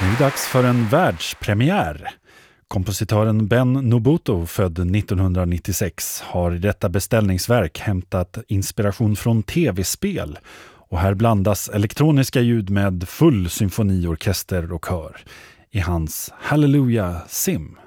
Nu är det dags för en världspremiär. Kompositören Ben Nobuto, född 1996, har i detta beställningsverk hämtat inspiration från tv-spel. Och här blandas elektroniska ljud med full symfoniorkester och kör i hans Hallelujah Sim.